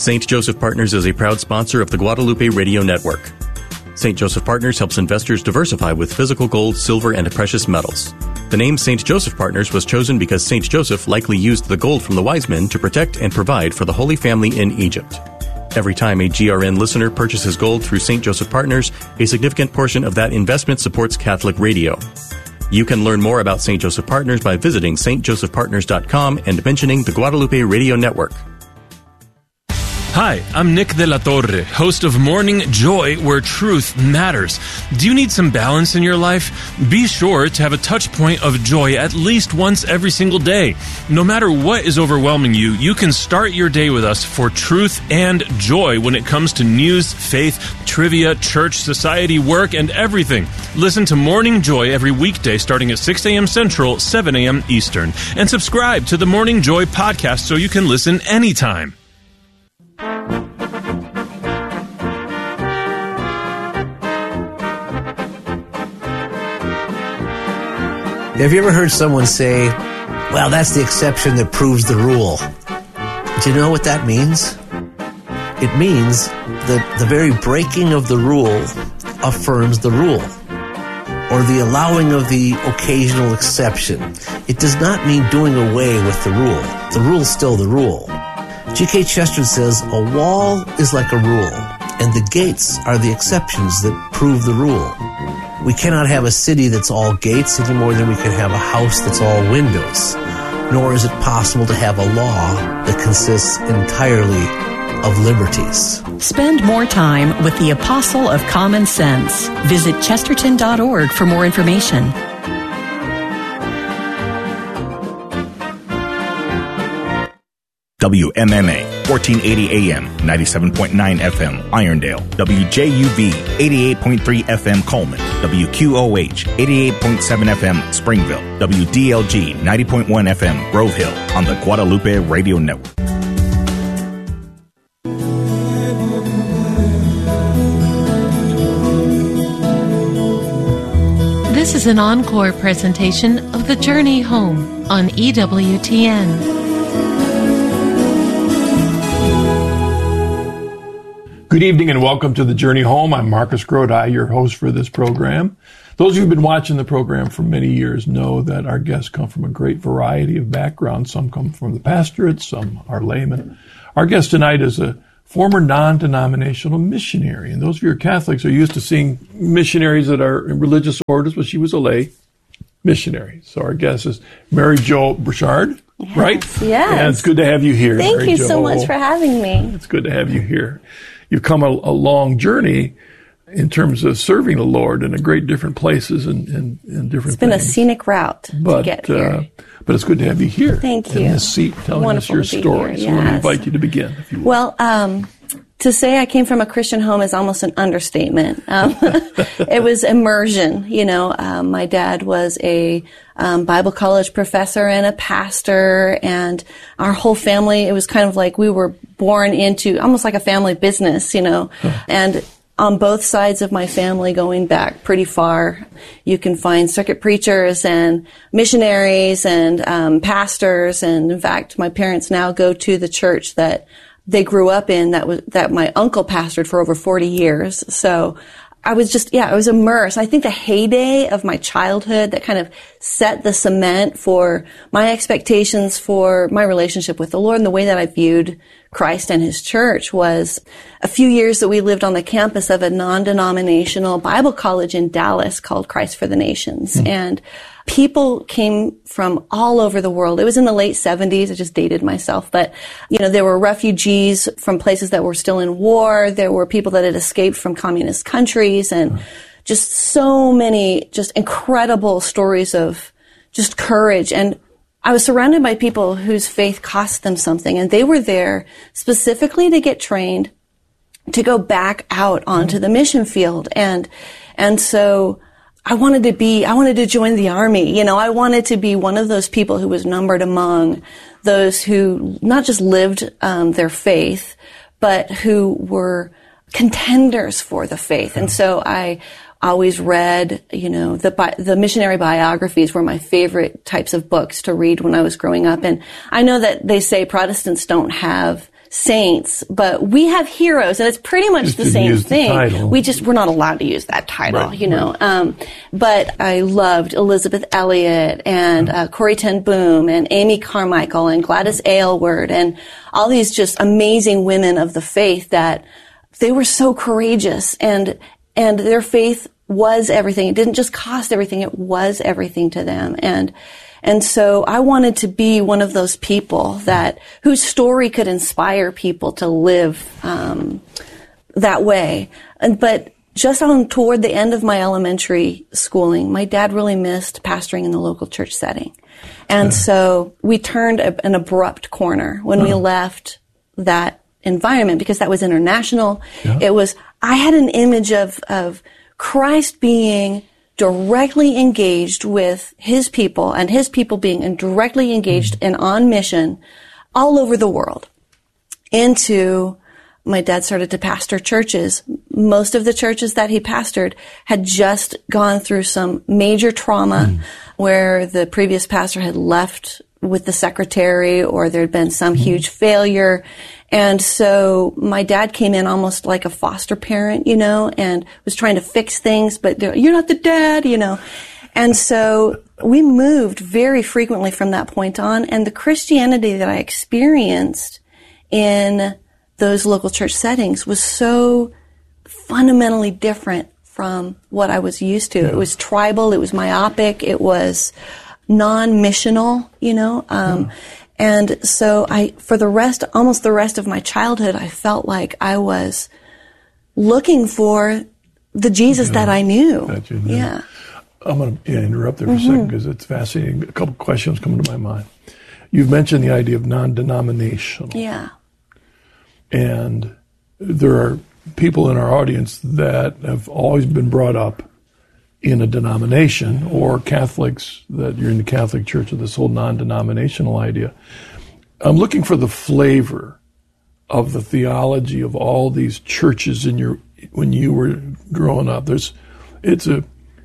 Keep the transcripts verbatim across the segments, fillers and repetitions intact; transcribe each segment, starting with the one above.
Saint Joseph Partners is a proud sponsor of the Guadalupe Radio Network. Saint Joseph Partners helps investors diversify with physical gold, silver, and precious metals. The name Saint Joseph Partners was chosen because Saint Joseph likely used the gold from the wise men to protect and provide for the Holy Family in Egypt. Every time a G R N listener purchases gold through Saint Joseph Partners, a significant portion of that investment supports Catholic radio. You can learn more about Saint Joseph Partners by visiting s t joseph partners dot com and mentioning the Guadalupe Radio Network. Hi, I'm Nick De La Torre, host of Morning Joy, where truth matters. Do you need some balance in your life? Be sure to have a touch point of joy at least once every single day. No matter what is overwhelming you, you can start your day with us for truth and joy when it comes to news, faith, trivia, church, society, work, and everything. Listen to Morning Joy every weekday starting at six a.m. Central, seven a.m. Eastern. And subscribe to the Morning Joy podcast so you can listen anytime. Have you ever heard someone say, well, that's the exception that proves the rule? Do you know what that means? It means that the very breaking of the rule affirms the rule, or the allowing of the occasional exception. It does not mean doing away with the rule. The rule's still the rule. G K Chesterton says, a wall is like a rule, and the gates are the exceptions that prove the rule. We cannot have a city that's all gates any more than we can have a house that's all windows. Nor is it possible to have a law that consists entirely of liberties. Spend more time with the Apostle of Common Sense. Visit chesterton dot org for more information. W M M A, fourteen eighty A M, ninety-seven point nine F M, Irondale. W J U V, eighty-eight point three F M, Coleman. W Q O H, eighty-eight point seven F M, Springville. W D L G, ninety point one F M, Grove Hill, on the Guadalupe Radio Network. This is an encore presentation of The Journey Home on E W T N. Good evening and welcome to The Journey Home. I'm Marcus Grodi, your host for this program. Those of you who've been watching the program for many years know that our guests come from a great variety of backgrounds. Some come from the pastorate, some are laymen. Our guest tonight is a former non-denominational missionary. And those of you who are Catholics are used to seeing missionaries that are in religious orders, but she was a lay missionary. So our guest is Mary Jo Burchard, yes, right? Yes. And it's good to have you here, Thank Mary you Jo. so much for having me. It's good to have you here. You've come a, a long journey in terms of serving the Lord in a great different places and, and, and different It's been things. a scenic route but, to get here. Uh, but it's good to have you here. Thank you. In this seat, telling Wonderful us your to be story. here, So let me yes. invite you to begin, if you will. Well, um, to say I came from a Christian home is almost an understatement. Um, it was immersion. You know, um, my dad was a um, Bible college professor and a pastor, and our whole family, it was kind of like we were born into almost like a family business, you know, and on both sides of my family going back pretty far, you can find circuit preachers and missionaries and um, pastors. And in fact, my parents now go to the church that they grew up in that was, that my uncle pastored for over forty years. So I was just, yeah, I was immersed. I think the heyday of my childhood that kind of set the cement for my expectations for my relationship with the Lord and the way that I viewed Christ and His church was a few years that we lived on the campus of a non-denominational Bible college in Dallas called Christ for the Nations. Mm. And people came from all over the world. It was in the late seventies. I just dated myself. But, you know, there were refugees from places that were still in war. There were people that had escaped from communist countries and mm. just so many just incredible stories of just courage. And I was surrounded by people whose faith cost them something, and they were there specifically to get trained to go back out onto the mission field. And, and so I wanted to be, I wanted to join the army. You know, I wanted to be one of those people who was numbered among those who not just lived um, their faith, but who were contenders for the faith. And so I always read, you know, the bi- the missionary biographies were my favorite types of books to read when I was growing up. And I know that they say Protestants don't have saints, but we have heroes, and it's pretty much just the same use thing. The title. We just, we're not allowed to use that title, right, you know. Right. Um, but I loved Elizabeth Elliot and uh, Corrie ten Boom and Amy Carmichael and Gladys Aylward and all these just amazing women of the faith that they were so courageous, and and their faith was everything. It didn't just cost everything, it was everything to them. And and so I wanted to be one of those people that whose story could inspire people to live um, that way. And but just on toward the end of my elementary schooling, my dad really missed pastoring in the local church setting. And yeah. so we turned a, an abrupt corner when uh-huh. we left that environment, because that was international. Yeah. It was, I had an image of, of Christ being directly engaged with his people, and his people being directly engaged mm. and on mission all over the world. Into, my dad started to pastor churches. Most of the churches that he pastored had just gone through some major trauma mm. where the previous pastor had left with the secretary, or there had been some mm. huge failure. And so my dad came in almost like a foster parent, you know, and was trying to fix things, but you're not the dad, you know. And so we moved very frequently from that point on, and the Christianity that I experienced in those local church settings was so fundamentally different from what I was used to. Yeah. It was tribal, it was myopic, it was non-missional, you know. Um, yeah. And so I, for the rest, almost the rest of my childhood, I felt like I was looking for the Jesus yeah, that I knew. That you knew. Yeah. I'm going to yeah, interrupt there for mm-hmm. a second because it's fascinating. A couple questions come to my mind. You've mentioned the idea of non-denominational. Yeah. And there are people in our audience that have always been brought up in a denomination, or Catholics that you're in the Catholic Church, or this whole non-denominational idea. I'm looking for the flavor of the theology of all these churches in your when you were growing up. There's, it's a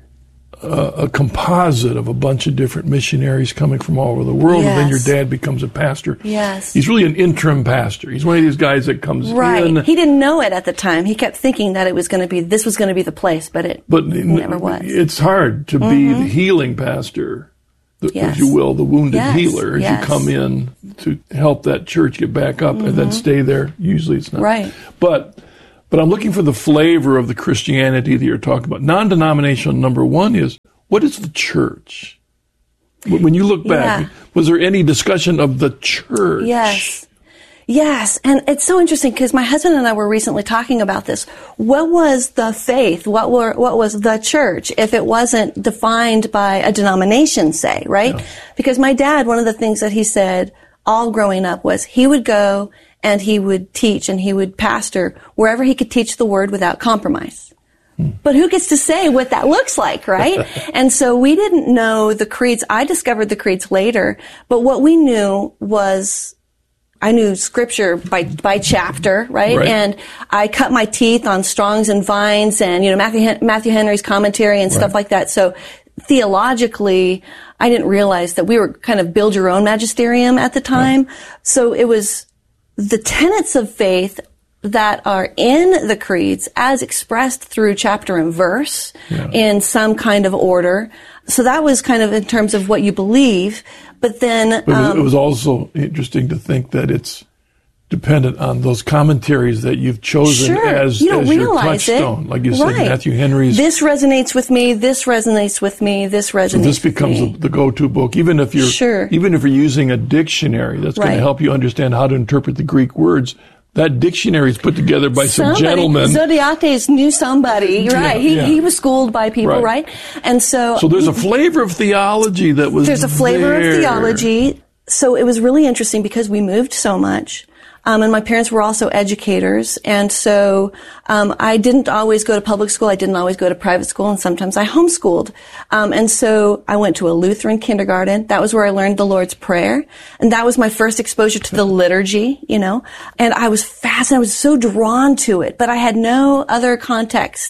a, a composite of a bunch of different missionaries coming from all over the world, yes. and then your dad becomes a pastor. Yes. He's really an interim pastor. He's one of these guys that comes right. in. He didn't know it at the time. He kept thinking that it was going to be, this was going to be the place, but it but never was. It's hard to mm-hmm. be the healing pastor, the, yes. if you will, the wounded yes. healer, as yes. you come in to help that church get back up mm-hmm. and then stay there. Usually it's not. Right. But but I'm looking for the flavor of the Christianity that you're talking about. Non-denominational, number one, is, what is the church? When you look back, yeah. was there any discussion of the church? Yes. Yes. And it's so interesting because my husband and I were recently talking about this. What was the faith? What were, what was the church if it wasn't defined by a denomination, say, right? Yeah. Because my dad, one of the things that he said all growing up was he would go and he would teach and he would pastor wherever he could teach the word without compromise. But who gets to say what that looks like, right? And so we didn't know the creeds. I discovered the creeds later, but what we knew was, I knew scripture by, by chapter, right? right? And I cut my teeth on Strong's and Vines and, you know, Matthew, Matthew Henry's commentary and stuff right. like that. So theologically, I didn't realize that we were kind of build your own magisterium at the time. Right. So it was the tenets of faith that are in the creeds as expressed through chapter and verse yeah. in some kind of order. So that was kind of in terms of what you believe. But then... But um, it was also interesting to think that it's dependent on those commentaries that you've chosen sure. as, you don't as your realize touchstone. It. Like you said, right. Matthew Henry's... This resonates with me, this resonates with me, this resonates So this becomes with me. the, the go-to book. Even if you're sure. even if you're using a dictionary that's right. going to help you understand how to interpret the Greek words, that dictionary is put together by somebody, some gentleman. Zodiates knew somebody, right? Yeah, he yeah. he was schooled by people, right? right? And so... So there's a flavor of theology that was There's a flavor there. of theology. So it was really interesting because we moved so much. Um, and my parents were also educators. And so, um, I didn't always go to public school. I didn't always go to private school. And sometimes I homeschooled. Um, and so I went to a Lutheran kindergarten. That was where I learned the Lord's Prayer. And that was my first exposure to the liturgy, you know. And I was fascinated. I was so drawn to it. But I had no other context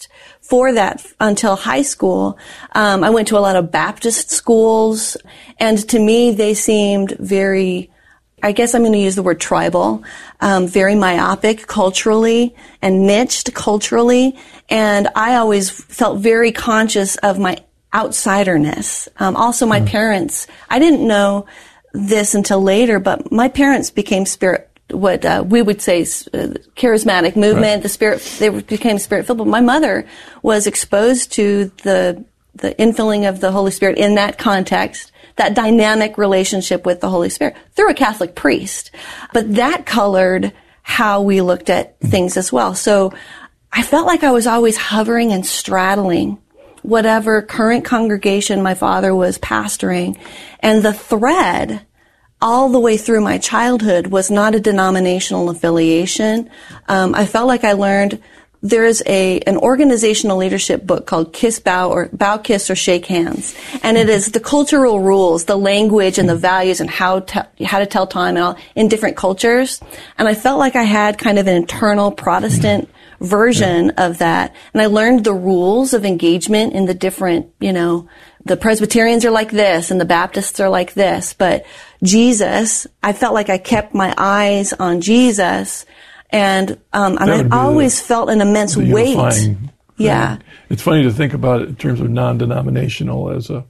for that until high school. Um, I went to a lot of Baptist schools, and to me, they seemed very, I guess I'm going to use the word tribal, um, very myopic culturally and niched culturally. And I always felt very conscious of my outsiderness. Um, also, my mm. parents, I didn't know this until later, but my parents became spirit, what uh, we would say uh, charismatic movement, right. the spirit, they became spirit-filled. But my mother was exposed to the the infilling of the Holy Spirit in that context, that dynamic relationship with the Holy Spirit through a Catholic priest. But that colored how we looked at things as well. So I felt like I was always hovering and straddling whatever current congregation my father was pastoring. And the thread all the way through my childhood was not a denominational affiliation. Um, I felt like I learned there's a an organizational leadership book called Kiss, Bow, or Bow, Kiss, or Shake Hands, and it is the cultural rules, the language, and the values, and how to, how to tell time and all in different cultures. And I felt like I had kind of an internal Protestant version yeah. of that, and I learned the rules of engagement in the different, you know, the Presbyterians are like this, and the Baptists are like this, but Jesus, I felt like I kept my eyes on Jesus. And, um, and I always the, felt an immense weight. Yeah. It's funny to think about it in terms of non-denominational as a,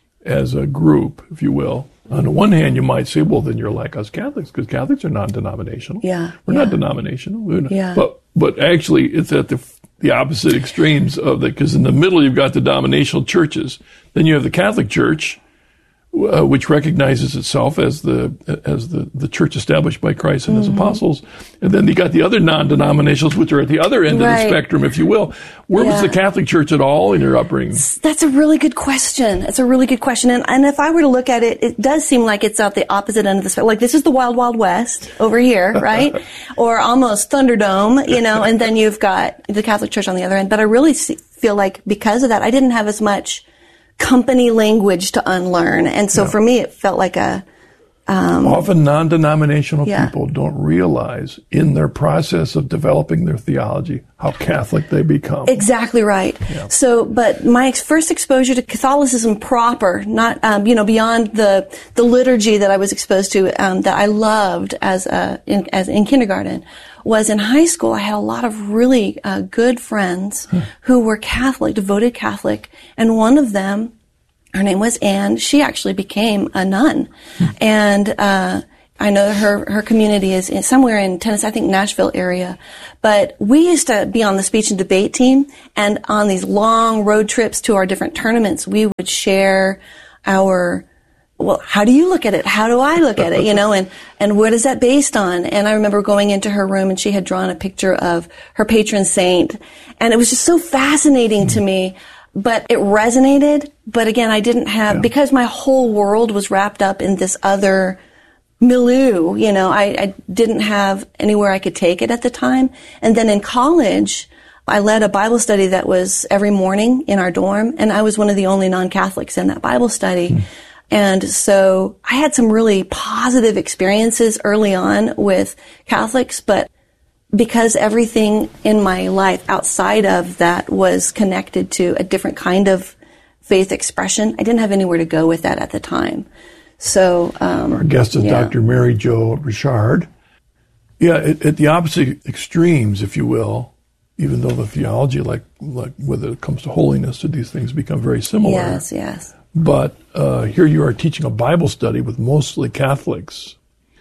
as a group, if you will. On the one hand, you might say, well, then you're like us Catholics, because Catholics are non-denominational. Yeah. We're yeah. not denominational. We're not, yeah. But, but actually, it's at the, the opposite extremes of the, because in the middle, you've got the denominational churches. Then you have the Catholic Church, Uh, which recognizes itself as the as the, the church established by Christ and mm-hmm. his apostles. And then you got the other non-denominationals, which are at the other end right. of the spectrum, if you will. Where yeah. was the Catholic Church at all in your upbringing? That's a really good question. It's a really good question. And, and if I were to look at it, it does seem like it's at the opposite end of the spectrum. Like, this is the Wild Wild West over here, right? Or almost Thunderdome, you know, and then you've got the Catholic Church on the other end. But I really see, feel like because of that, I didn't have as much company language to unlearn. And so yeah. for me, it felt like a... Um, Often non-denominational yeah. people don't realize in their process of developing their theology how Catholic they become. Exactly right. Yeah. So, but my ex- first exposure to Catholicism proper, not, um, you know, beyond the, the liturgy that I was exposed to, um, that I loved as a, in, as in kindergarten, was in high school. I had a lot of really uh, good friends hmm. who were Catholic, devoted Catholic, and one of them, her name was Anne, she actually became a nun. Hmm. And uh I know her her community is in, somewhere in Tennessee, I think Nashville area. But we used to be on the speech and debate team, and on these long road trips to our different tournaments, we would share our, well, how do you look at it? How do I look at it? You know, and, and what is that based on? And I remember going into her room and she had drawn a picture of her patron saint. And it was just so fascinating to me, but it resonated. But again, I didn't have, yeah. because my whole world was wrapped up in this other milieu, you know, I, I didn't have anywhere I could take it at the time. And then in college, I led a Bible study that was every morning in our dorm. And I was one of the only non-Catholics in that Bible study. Mm. And so I had some really positive experiences early on with Catholics, but because everything in my life outside of that was connected to a different kind of faith expression, I didn't have anywhere to go with that at the time. So, um, our guest is yeah. Doctor Mary Jo Richard. Yeah, at, at the opposite extremes, if you will, even though the theology, like, like whether it comes to holiness, to these things become very similar. Yes, yes. But uh, here you are teaching a Bible study with mostly Catholics.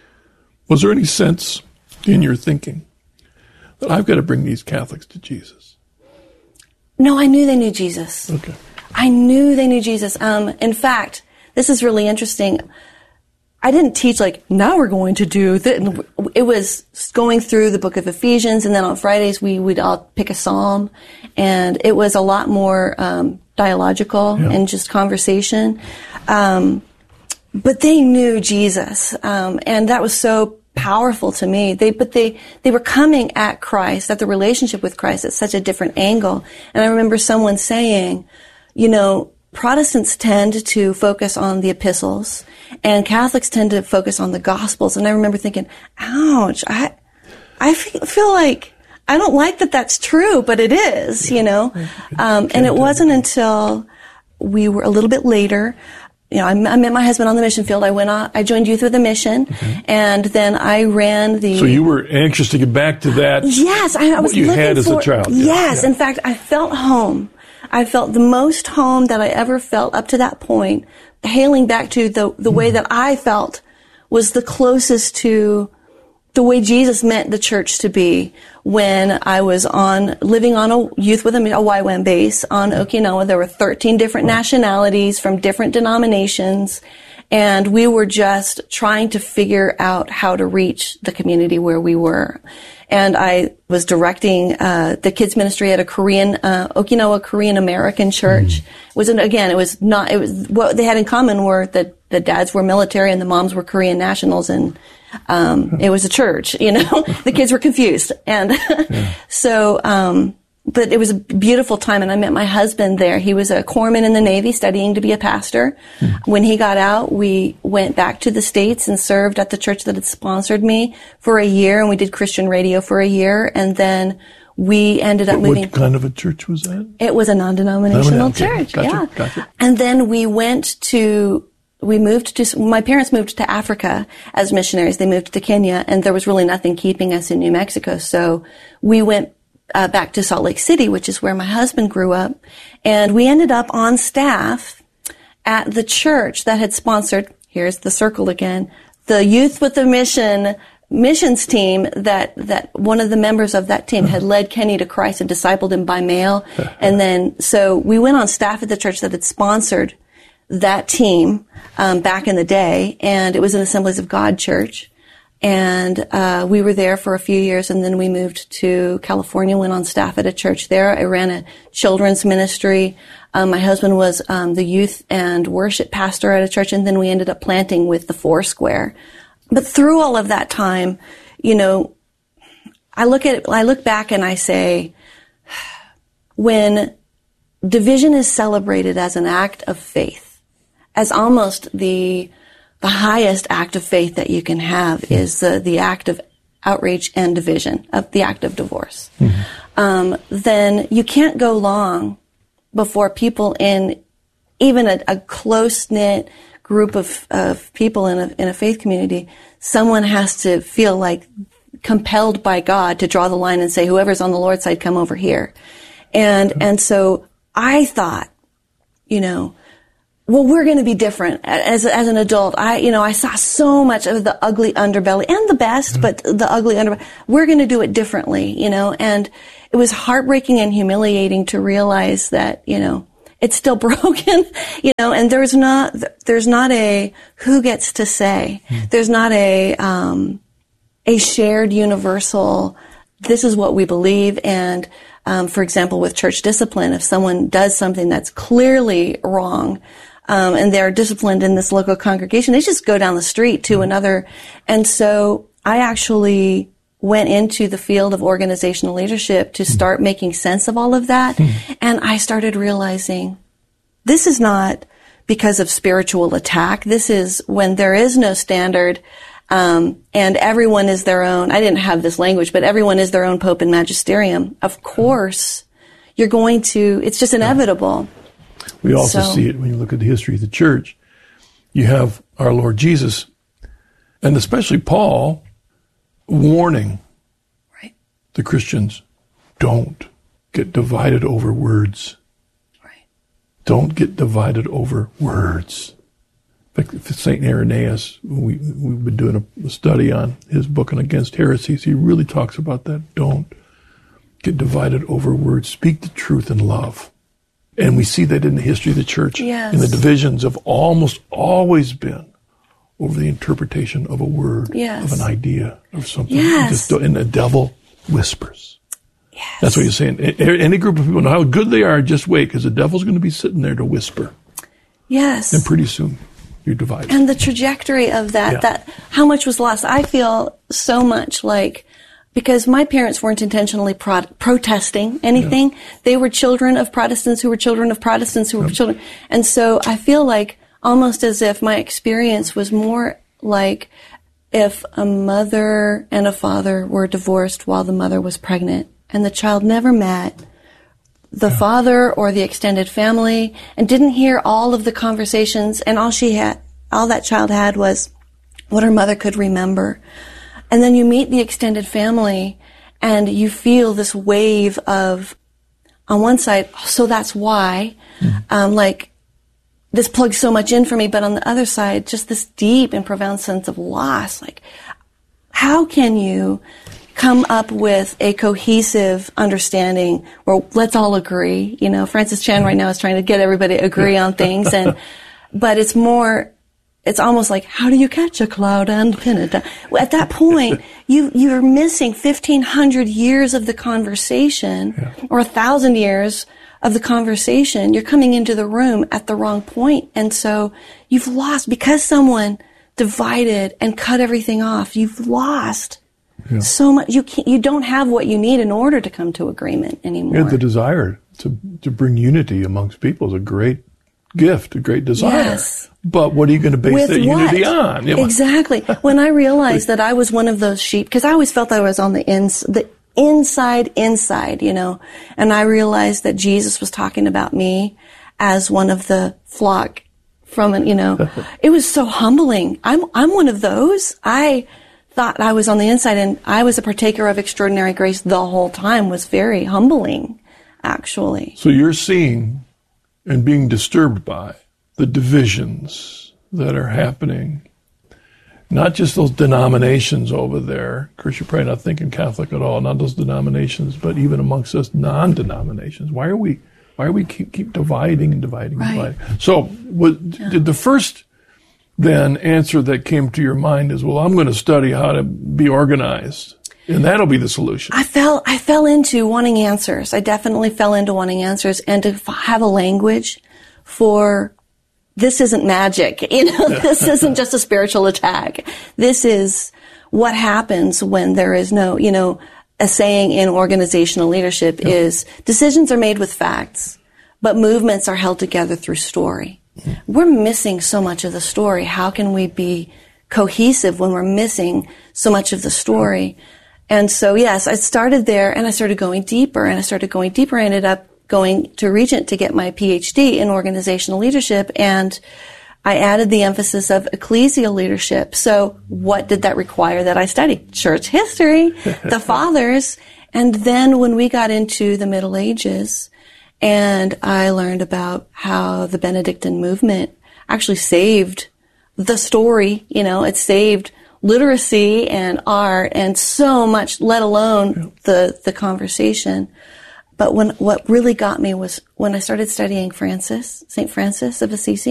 Was there any sense in your thinking that I've got to bring these Catholics to Jesus? No, I knew they knew Jesus. Okay. I knew they knew Jesus. Um, in fact, this is really interesting. I didn't teach like, now we're going to do this. It was going through the book of Ephesians, and then on Fridays we would all pick a psalm, and it was a lot more um, dialogical yeah. and just conversation. Um, but they knew Jesus, um, and that was so powerful to me. They, but they, they were coming at Christ, at the relationship with Christ, at such a different angle. And I remember someone saying, you know, Protestants tend to focus on the epistles, and Catholics tend to focus on the Gospels. And I remember thinking, ouch, I, I feel like I don't like that that's true, but it is, you know. Um, and it wasn't until we were a little bit later, you know, I, I met my husband on the mission field. I went on, I joined Youth with a Mission, mm-hmm. and then I ran the... So you were anxious to get back to that? Yes, I, I was what you looking had as for, a child. Yes, yeah. In fact, I felt home. I felt the most home that I ever felt up to that point, hailing back to the, the mm-hmm. way that I felt was the closest to the way Jesus meant the church to be when I was on, living on a Youth with a, a Y WAM base on Okinawa. There were thirteen different nationalities from different denominations, and we were just trying to figure out how to reach the community where we were. And I was directing uh the kids ministry at a Korean, uh Okinawa Korean American church. Mm. It was, an, again, it was not, it was, what they had in common were that the dads were military and the moms were Korean nationals, and um it was a church, you know. The kids were confused. And yeah. so, um but it was a beautiful time, and I met my husband there. He was a corpsman in the Navy studying to be a pastor. Mm. When he got out, we went back to the States and served at the church that had sponsored me for a year, and we did Christian radio for a year, and then we ended up what, moving. What kind of a church was that? It was a non-denominational okay. church, gotcha. yeah. Gotcha. And then we went to... We moved to, my parents moved to Africa as missionaries. They moved to Kenya, and there was really nothing keeping us in New Mexico. So we went uh, back to Salt Lake City, which is where my husband grew up. And we ended up on staff at the church that had sponsored, here's the circle again, the Youth with a Mission missions team that, that one of the members of that team had led Kenny to Christ and discipled him by mail. And then, so we went on staff at the church that had sponsored that team um, back in the day, and it was an Assemblies of God church, and uh we were there for a few years, and then we moved to California, went on staff at a church there. I ran a children's ministry. Um, my husband was um the youth and worship pastor at a church, and then we ended up planting with the Foursquare. But through all of that time, you know, I look at it, I look back and I say, when division is celebrated as an act of faith, as almost the the highest act of faith that you can have is the, the act of outrage and division, of the act of divorce. Mm-hmm. Um, then you can't go long before people in even a, a close-knit group of, of people in a, in a faith community, someone has to feel like compelled by God to draw the line and say, whoever's on the Lord's side, come over here. And, mm-hmm. and so I thought, you know, well, we're going to be different as as an adult. I, you know, I saw so much of the ugly underbelly and the best, mm-hmm. but the ugly underbelly. We're going to do it differently, you know. And it was heartbreaking and humiliating to realize that, you know, it's still broken, you know. And there's not there's not a who gets to say. Mm-hmm. There's not a um a shared universal. This is what we believe. And um, for example, with church discipline, if someone does something that's clearly wrong. Um, and they're disciplined in this local congregation, they just go down the street to mm-hmm. another. And so I actually went into the field of organizational leadership to start making sense of all of that. Mm-hmm. And I started realizing this is not because of spiritual attack. This is when there is no standard, um, and everyone is their own. I didn't have this language, but everyone is their own pope and magisterium. Of course, you're going to, it's just inevitable. We also so, see it when you look at the history of the church. You have our Lord Jesus, and especially Paul, warning right. the Christians, don't get divided over words. Right. Don't get divided over words. In fact, Saint Irenaeus, we, we've been doing a study on his book on Against Heresies. He really talks about that. Don't get divided over words. Speak the truth in love. And we see that in the history of the church. Yes. And the divisions have almost always been over the interpretation of a word, yes. of an idea, of something. Yes. Just, and the devil whispers. Yes. That's what you're saying. Any group of people know how good they are, just wait, because the devil's going to be sitting there to whisper. Yes. And pretty soon, you're divided. And the trajectory of that, yeah. that how much was lost. I feel so much like, because my parents weren't intentionally pro- protesting anything. Yeah. They were children of Protestants who were children of Protestants who were yep. children. And so I feel like almost as if my experience was more like if a mother and a father were divorced while the mother was pregnant. and the child never met the yeah. father or the extended family and didn't hear all of the conversations, and all she had, all that child had was what her mother could remember. And then you meet the extended family and you feel this wave of, on one side, so that's why, mm-hmm. um, like, this plugs so much in for me, but on the other side, just this deep and profound sense of loss. Like, how can you come up with a cohesive understanding where let's all agree? You know, Francis Chan right now is trying to get everybody to agree on things, and but it's more, it's almost like, how do you catch a cloud and pin it down? At that point, you you're missing fifteen hundred years of the conversation, yeah. or a thousand years of the conversation. You're coming into the room at the wrong point, and so you've lost because someone divided and cut everything off. You've lost yeah. so much. You can't, you don't have what you need in order to come to agreement anymore. Yeah, the desire to to bring unity amongst people is a great gift, a great desire. Yes. But what are you going to base With that what? unity on? Yeah. Exactly. When I realized that I was one of those sheep, because I always felt I was on the ins the inside, inside, you know, and I realized that Jesus was talking about me as one of the flock from an, you know, it was so humbling. I'm, I'm one of those. I thought I was on the inside, and I was a partaker of extraordinary grace the whole time. Was very humbling, actually. So you're seeing and being disturbed by the divisions that are happening. Not just those denominations over there. Of course, you're probably not thinking Catholic at all, not those denominations, but even amongst us non-denominations. Why are we why are we keep, keep dividing and dividing and right. dividing? So was, yeah. did the first then answer that came to your mind is, well, I'm going to study how to be organized, and that'll be the solution? I fell I fell into wanting answers. I definitely fell into wanting answers, and to have a language for this isn't magic, you know, this isn't just a spiritual attack. This is what happens when there is no, you know, a saying in organizational leadership yeah. is decisions are made with facts, but movements are held together through story. Mm-hmm. We're missing so much of the story. How can we be cohesive when we're missing so much of the story? And so, yes, I started there, and I started going deeper, and I started going deeper. I ended up going to Regent to get my P H D in organizational leadership, and I added the emphasis of ecclesial leadership. So what did that require that I studied? Church history, the fathers, and then when we got into the Middle Ages, and I learned about how the Benedictine movement actually saved the story, you know, it saved literacy and art and so much, let alone the, the conversation. But when, what really got me was when I started studying Francis, Saint Francis of Assisi.